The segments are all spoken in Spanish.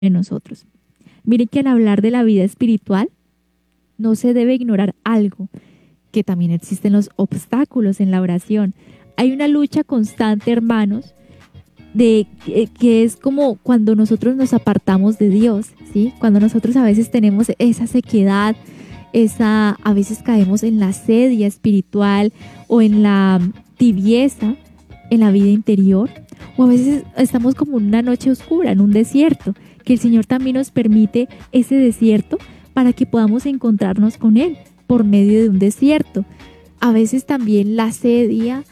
en nosotros. Miren que al hablar de la vida espiritual, no se debe ignorar algo, que también existen los obstáculos en la oración. Hay una lucha constante, hermanos, de que es como cuando nosotros nos apartamos de Dios, ¿sí? Cuando nosotros a veces tenemos esa sequedad, a veces caemos en la sedia espiritual o en la tibieza en la vida interior, o a veces estamos como en una noche oscura, en un desierto, que el Señor también nos permite ese desierto para que podamos encontrarnos con Él por medio de un desierto. A veces también la sedia,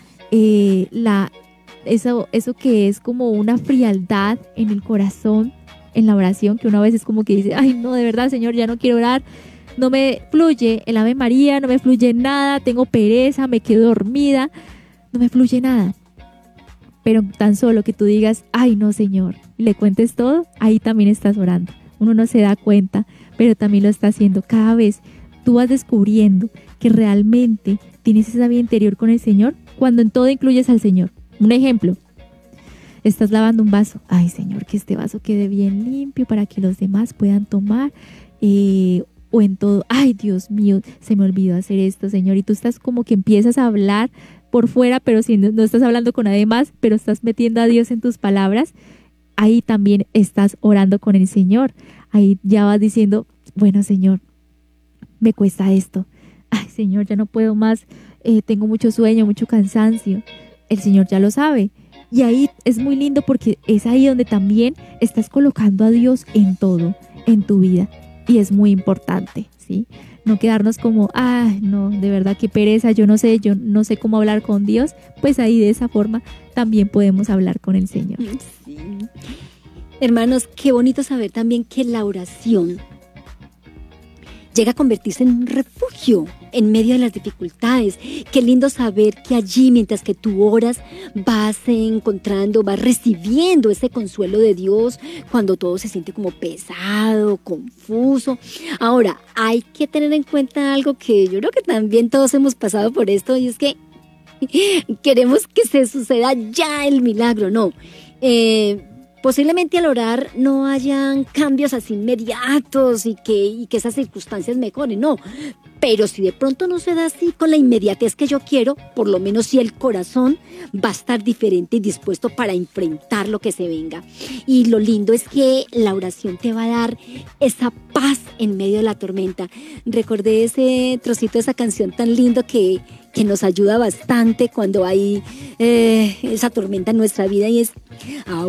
eso que es como una frialdad en el corazón, en la oración, que uno a veces como que dice, ay no, de verdad Señor, ya no quiero orar, no me fluye el Ave María, no me fluye nada, tengo pereza, me quedo dormida, no me fluye nada. Pero tan solo que tú digas, ay no Señor, y le cuentes todo, ahí también estás orando. Uno no se da cuenta, pero también lo está haciendo. Cada vez tú vas descubriendo que realmente tienes esa vida interior con el Señor cuando en todo incluyes al Señor. Un ejemplo, estás lavando un vaso. Ay Señor, que este vaso quede bien limpio para que los demás puedan tomar. O en todo, ay Dios mío, se me olvidó hacer esto, Señor. Y tú estás como que empiezas a hablar por fuera, pero si no estás hablando con nadie más, pero estás metiendo a Dios en tus palabras, ahí también estás orando con el Señor. Ahí ya vas diciendo, bueno Señor, me cuesta esto. Ay Señor, ya no puedo más, tengo mucho sueño, mucho cansancio. El Señor ya lo sabe. Y ahí es muy lindo porque es ahí donde también estás colocando a Dios en todo, en tu vida. Y es muy importante, ¿sí? No quedarnos como, no, de verdad qué pereza, yo no sé cómo hablar con Dios. Pues ahí de esa forma también podemos hablar con el Señor. Sí. Hermanos, qué bonito saber también que la oración llega a convertirse en un refugio en medio de las dificultades. Qué lindo saber que allí, mientras que tú oras, vas encontrando, vas recibiendo ese consuelo de Dios cuando todo se siente como pesado, confuso. Ahora, hay que tener en cuenta algo que yo creo que también todos hemos pasado por esto, y es que queremos que se suceda ya el milagro, ¿no? Posiblemente al orar no hayan cambios así inmediatos y que esas circunstancias mejoren, no. Pero si de pronto no se da así con la inmediatez que yo quiero, por lo menos si el corazón va a estar diferente y dispuesto para enfrentar lo que se venga. Y lo lindo es que la oración te va a dar esa paz en medio de la tormenta. Recordé ese trocito de esa canción tan lindo que nos ayuda bastante cuando hay esa tormenta en nuestra vida, y es